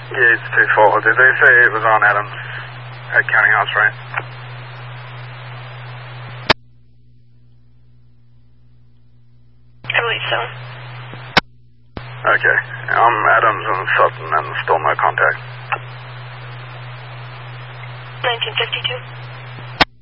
Yeah, it's 2-4. Did they say it was on Adams at County House, right? I believe so. Okay. I'm Adams and Sutton and still no contact. 1952.